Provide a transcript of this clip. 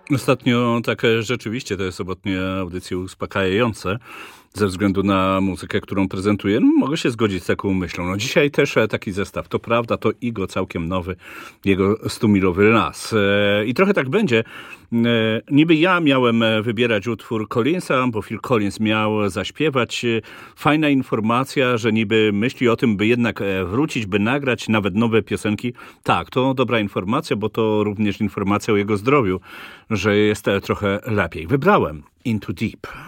Ostatnio tak rzeczywiście te sobotnie audycje uspokajające ze względu na muzykę, którą prezentuję. No, mogę się zgodzić z taką myślą. No dzisiaj też taki zestaw. To prawda, to Igo całkiem nowy, jego 100-milowy las. I trochę tak będzie. Niby ja miałem wybierać utwór Collinsa, bo Phil Collins miał zaśpiewać. Fajna informacja, że niby myśli o tym, by jednak wrócić, by nagrać nawet nowe piosenki. Tak, to dobra informacja, bo to również informacja o jego zdrowiu, że jest trochę lepiej. Wybrałem Into Deep.